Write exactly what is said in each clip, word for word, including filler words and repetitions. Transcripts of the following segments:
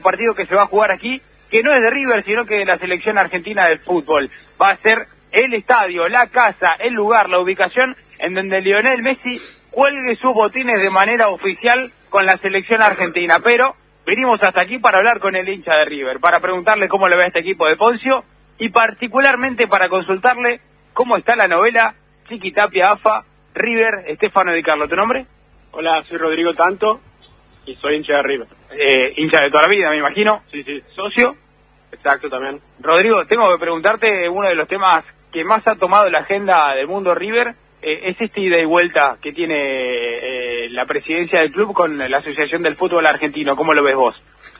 partido que se va a jugar aquí, que no es de River, sino que de la selección argentina del fútbol. Va a ser el estadio, la casa, el lugar, la ubicación en donde Lionel Messi cuelgue sus botines de manera oficial con la selección argentina. Pero venimos hasta aquí para hablar con el hincha de River, para preguntarle cómo le ve a este equipo de Poncio y particularmente para consultarle cómo está la novela Chiqui Tapia, A F A, River, Estefano Di Carlo. ¿Tu nombre? Hola, soy Rodrigo Tanto y soy hincha de River. Eh, hincha de toda la vida, me imagino. Sí, sí. ¿Socio? Exacto, también. Rodrigo, tengo que preguntarte uno de los temas que más ha tomado la agenda del mundo River, eh, es este ida y vuelta que tiene eh, la presidencia del club con la Asociación del Fútbol Argentino. ¿Cómo lo ves vos?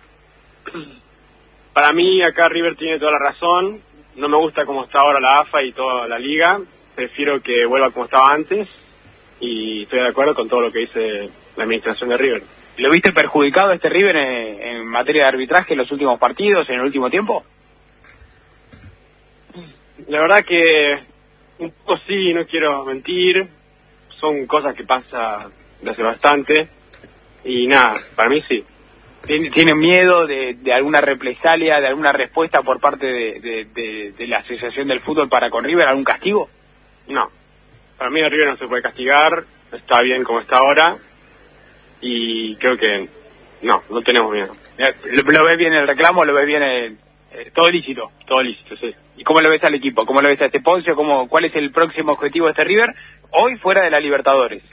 Para mí, acá River tiene toda la razón. No me gusta cómo está ahora la A F A y toda la liga. Prefiero que vuelva como estaba antes y estoy de acuerdo con todo lo que dice la administración de River. ¿Lo viste perjudicado este River en, en materia de arbitraje en los últimos partidos, en el último tiempo? La verdad que un poco sí, no quiero mentir. Son cosas que pasan de hace bastante. Y nada, para mí sí. ¿Tiene miedo de, de alguna represalia, de alguna respuesta por parte de, de, de, de la Asociación del Fútbol para con River? ¿Algún castigo? No. Para mí a River no se puede castigar. Está bien como está ahora. Y creo que no, no tenemos miedo. ¿Lo, lo ves bien el reclamo? ¿Lo ves bien el, eh, todo lícito? Todo lícito, sí. ¿Y cómo lo ves al equipo? ¿Cómo lo ves a este Poncio? ¿Cómo, ¿Cuál es el próximo objetivo de este River hoy fuera de la Libertadores?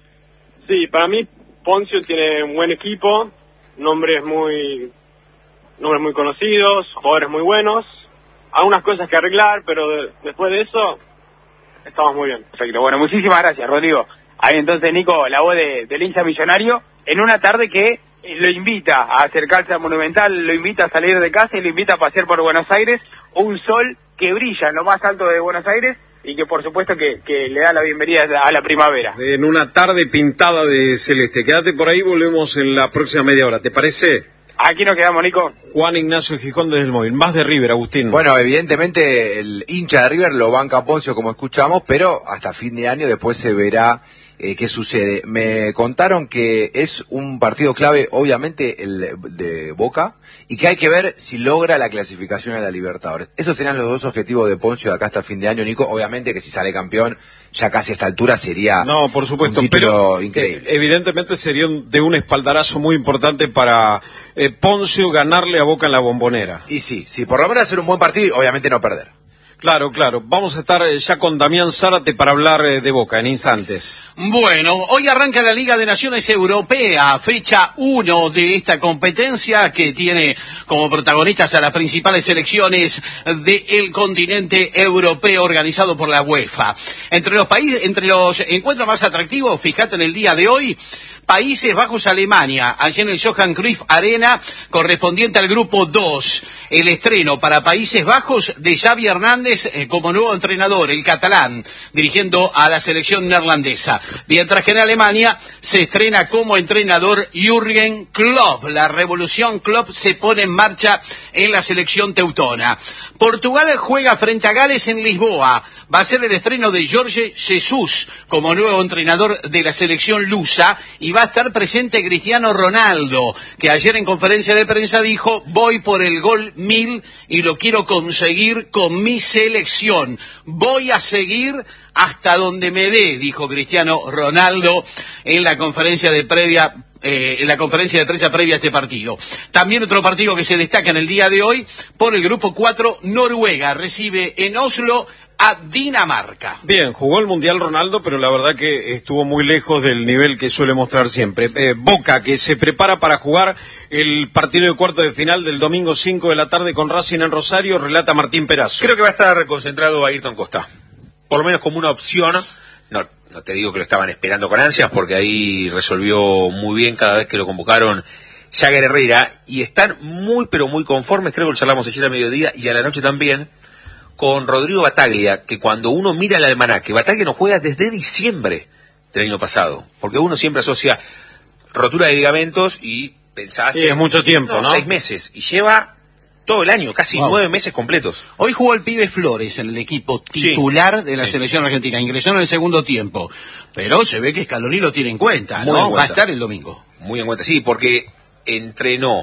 Sí, para mí Poncio tiene un buen equipo, nombres muy nombres muy conocidos, jugadores muy buenos, algunas cosas que arreglar, pero de, después de eso estamos muy bien. Perfecto, bueno, muchísimas gracias, Rodrigo. Ahí entonces, Nico, la voz de, del hincha millonario, en una tarde que lo invita a acercarse al Monumental, lo invita a salir de casa y lo invita a pasear por Buenos Aires, un sol que brilla en lo más alto de Buenos Aires y que por supuesto que, que le da la bienvenida a la primavera. En una tarde pintada de celeste. Quédate por ahí, volvemos en la próxima media hora, ¿te parece? Aquí nos quedamos, Nico. Juan Ignacio Gijón desde el móvil. Más de River, Agustín. Bueno, evidentemente el hincha de River lo banca a Poncio, como escuchamos, pero hasta fin de año después se verá eh, qué sucede. Me contaron que es un partido clave, obviamente, el de Boca, y que hay que ver si logra la clasificación a la Libertadores. Esos serían los dos objetivos de Poncio de acá hasta fin de año, Nico. Obviamente que si sale campeón, ya casi a esta altura sería no, por supuesto, un título pero increíble. Evidentemente sería un, de un espaldarazo muy importante para eh, Poncio ganarle a Boca en la Bombonera. Y sí, sí, por lo menos hacer un buen partido y obviamente no perder. Claro, claro. Vamos a estar ya con Damián Zárate para hablar de Boca en instantes. Bueno, hoy arranca la Liga de Naciones Europea, fecha uno de esta competencia que tiene como protagonistas a las principales selecciones del continente europeo organizado por la UEFA. Entre los países, entre los encuentros más atractivos, fíjate en el día de hoy, Países Bajos, Alemania, allí en el Johan Cruyff Arena, correspondiente al grupo dos. El estreno para Países Bajos de Xavi Hernández eh, como nuevo entrenador, el catalán, dirigiendo a la selección neerlandesa. Mientras que en Alemania se estrena como entrenador Jürgen Klopp. La revolución Klopp se pone en marcha en la selección teutona. Portugal juega frente a Gales en Lisboa. Va a ser el estreno de Jorge Jesus como nuevo entrenador de la selección lusa y va a estar presente Cristiano Ronaldo, que ayer en conferencia de prensa dijo: voy por el gol mil y lo quiero conseguir con mi selección. Voy a seguir hasta donde me dé, dijo Cristiano Ronaldo en la conferencia de previa Eh, en la conferencia de prensa previa a este partido. También otro partido que se destaca en el día de hoy, por el grupo cuatro, Noruega recibe en Oslo a Dinamarca. Bien, jugó el Mundial Ronaldo, pero la verdad que estuvo muy lejos del nivel que suele mostrar siempre. Eh, Boca, que se prepara para jugar el partido de cuarto de final del domingo cinco de la tarde con Racing en Rosario, relata Martín Perazo. Creo que va a estar concentrado Ayrton Costa, por lo menos como una opción. No, no te digo que lo estaban esperando con ansias, porque ahí resolvió muy bien cada vez que lo convocaron Jagger Herrera, y están muy pero muy conformes, creo que lo charlamos ayer al mediodía y a la noche también, con Rodrigo Bataglia, que cuando uno mira el almanaque, Bataglia no juega desde diciembre del año pasado, porque uno siempre asocia rotura de ligamentos y pensás... Sí, es mucho tiempo, ¿no? Seis meses, y lleva todo el año, casi wow. nueve meses completos. Hoy jugó el pibe Flores en el equipo titular sí, de la sí. selección argentina, ingresó en el segundo tiempo, pero se ve que Scaloni lo tiene en cuenta, Muy ¿no? En cuenta. Va a estar el domingo. Muy en cuenta, sí, porque entrenó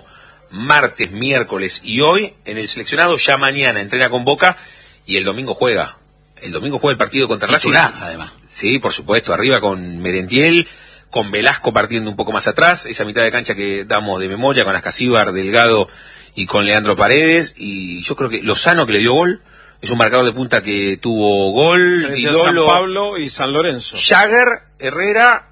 martes, miércoles y hoy en el seleccionado, ya mañana entrena con Boca y el domingo juega. El domingo juega el partido contra Racing. Además. Sí, por supuesto, arriba con Merentiel, con Velasco partiendo un poco más atrás, esa mitad de cancha que damos de memoria con Ascasíbar, Delgado y con Leandro Paredes, y yo creo que Lozano, que le dio gol, es un marcador de punta que tuvo gol, y Dolo, San Pablo y San Lorenzo. Jagger, Herrera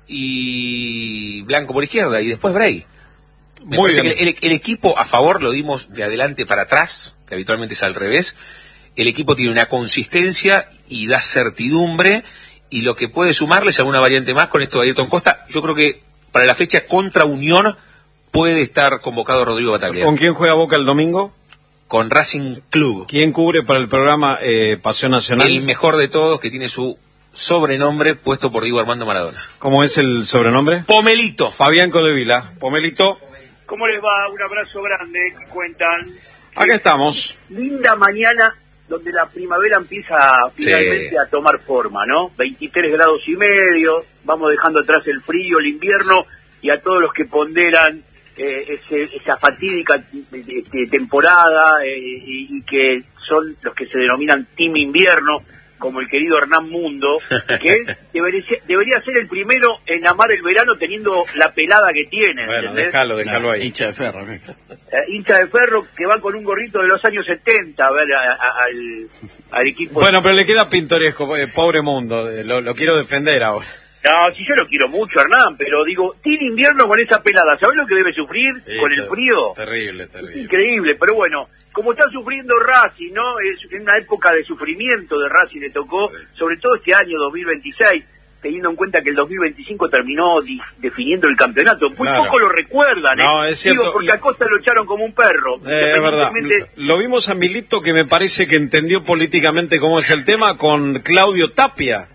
y Blanco por izquierda, y después Bray. Me Muy parece bien. que el, el equipo a favor lo dimos de adelante para atrás, que habitualmente es al revés. El equipo tiene una consistencia y da certidumbre, y lo que puede sumarles alguna variante más con esto de Ayrton Costa, yo creo que para la fecha contra Unión puede estar convocado Rodrigo Bataglia. ¿Con quién juega Boca el domingo? Con Racing Club. ¿Quién cubre para el programa eh, Pasión Nacional? El mejor de todos, que tiene su sobrenombre puesto por Diego Armando Maradona. ¿Cómo es el sobrenombre? Pomelito. Fabián Codevila. Pomelito. ¿Cómo les va? Un abrazo grande. ¿Qué cuentan? Acá estamos. Linda mañana donde la primavera empieza finalmente Sí. a tomar forma, ¿no? veintitrés grados y medio, vamos dejando atrás el frío, el invierno, y a todos los que ponderan eh, ese, esa fatídica este, temporada eh, y, y que son los que se denominan Team Invierno, como el querido Hernán Mundo, que debería, debería ser el primero en amar el verano teniendo la pelada que tiene. Bueno, ¿entendés? déjalo, déjalo ahí. Hincha de ferro. ¿eh? Eh, hincha de ferro que va con un gorrito de los años setenta a ver a- a- al, al equipo. Bueno, pero le queda pintoresco, eh, pobre Mundo. eh, Lo, lo quiero defender ahora. No, si yo lo quiero mucho, Hernán, pero digo, tiene invierno con esa pelada, ¿sabes lo que debe sufrir Sí, con el ter- frío? Terrible, Es terrible. increíble, pero bueno, como está sufriendo Racing, ¿no? Es una época de sufrimiento de Racing, le tocó, sobre todo este año dos mil veintiséis, teniendo en cuenta que el dos mil veinticinco terminó di- definiendo el campeonato. Muy Claro. poco lo recuerdan, ¿eh? No, es cierto. Digo, porque a Costa lo echaron como un perro. Eh, es verdad. Independientemente- Lo vimos a Milito, que me parece que entendió políticamente cómo es el tema, con Claudio Tapia.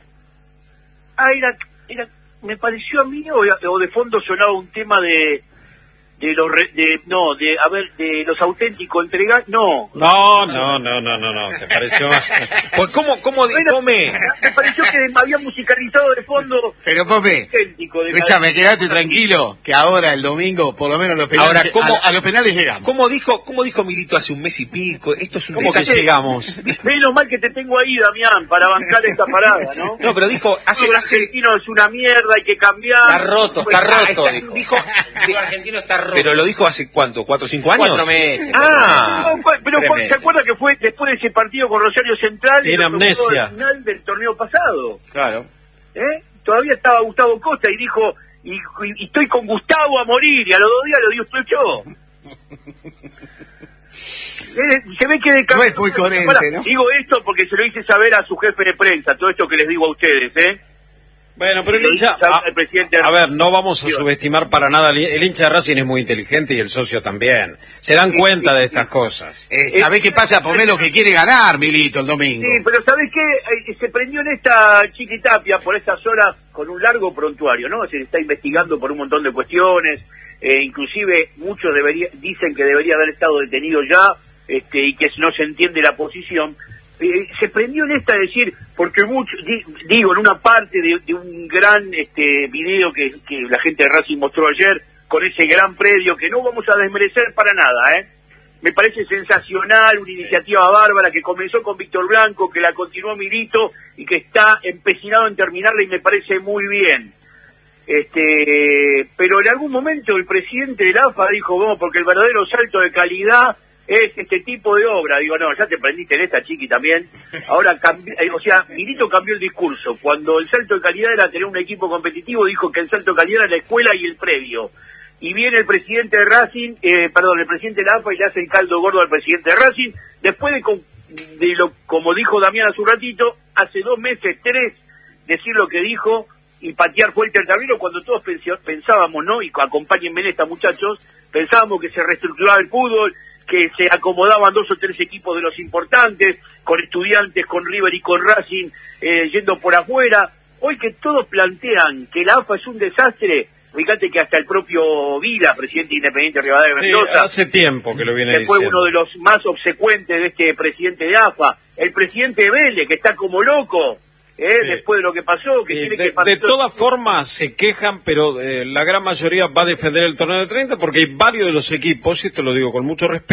Ah, era, era, me pareció a mí, o, o de fondo sonaba un tema de, de los, re- de, no, de, a ver, de los auténticos entregados, no. No, no, no, no, no, no. ¿Te pareció? Pues, ¿cómo, cómo di- Bueno, come? me pareció que había musicalizado de fondo Pero, Pope, auténtico. De escúchame, quédate tranquilo, que ahora el domingo, por lo menos los penales, Ahora, ¿cómo- a, a los penales llegamos. ¿Cómo dijo, cómo dijo Milito hace un mes y pico? Esto es un ¿Cómo que desastre. llegamos? Menos mal que te tengo ahí, Damián, para bancar esta parada, ¿no? No, pero dijo, hace, El hace, argentino es una mierda, hay que cambiar. Está roto, está Ah, roto, está- dijo. dijo, El argentino está roto. pero lo dijo hace cuánto, cuatro o cinco años. Cuatro meses. Ah, No, fue- pero Tres fue- ¿se meses. acuerda que fue después de ese partido con Rosario Central? Tiene y lo tocó amnesia. al final del torneo pasado. Claro. ¿Eh? Todavía estaba Gustavo Costa y dijo, y, y- y estoy con Gustavo a morir, y a los dos días lo dio usted yo. Eh, Se ve que de No es muy coherente, Pará, ¿no? Digo esto porque se lo hice saber a su jefe de prensa, todo esto que les digo a ustedes, ¿eh? Bueno, pero el Lo hincha, hizo a, el presidente- a ver, no vamos a Dios. subestimar para nada. El, el hincha de Racing es muy inteligente y el socio también. Se dan cuenta de estas cosas. Eh, ¿Sabés qué pasa? Pomelo que quiere ganar, Milito, el domingo. Sí, pero ¿sabés qué? Eh, se prendió en esta Chiquitapia por estas horas con un largo prontuario, ¿no? Se está investigando por un montón de cuestiones, eh, inclusive muchos debería, dicen que debería haber estado detenido ya, este, y que no se entiende la posición. Eh, se prendió en esta, decir, porque mucho, di- digo, en una parte de, de un gran este video que, que la gente de Racing mostró ayer, con ese gran predio, que no vamos a desmerecer para nada, ¿eh? Me parece sensacional, una iniciativa bárbara que comenzó con Víctor Blanco, que la continuó Milito y que está empecinado en terminarla, y me parece muy bien. Este, pero en algún momento el presidente de la A F A dijo, vamos, porque el verdadero salto de calidad es este tipo de obra. Digo, no, ya te prendiste en esta, Chiqui, también. Ahora, cambi- eh, o sea, Milito cambió el discurso. Cuando el salto de calidad era tener un equipo competitivo, dijo que el salto de calidad era la escuela y el previo. Y viene el presidente de Racing, eh, perdón, el presidente de la A F A y le hace el caldo gordo al presidente de Racing, después de, con- de lo, como dijo Damián hace un ratito, hace dos meses, tres, decir lo que dijo y patear fuerte el tablero, cuando todos pensi- pensábamos, ¿no? Y acompáñenme en esta, muchachos, pensábamos que se reestructuraba el fútbol, que se acomodaban dos o tres equipos de los importantes, con Estudiantes, con River y con Racing, eh, yendo por afuera. Hoy que todos plantean que la A F A es un desastre, fíjate que hasta el propio Vila, presidente Independiente Rivadavia de Sí, Mendoza, hace tiempo que lo viene que fue diciendo. uno de los más obsecuentes de este presidente de A F A, el presidente de Vélez, que está como loco, ¿eh? Sí. Después de lo que pasó, que Sí, tiene de, que de todas formas se quejan, pero eh, la gran mayoría va a defender el torneo de treinta porque hay varios de los equipos, y te lo digo con mucho respeto,